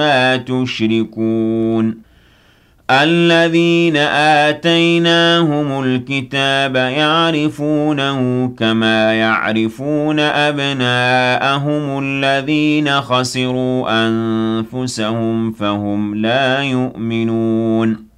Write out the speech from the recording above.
ما تشركون الذين آتيناهم الكتاب يعرفونه كما يعرفون أبناءهم الذين خسروا أنفسهم فهم لا يؤمنون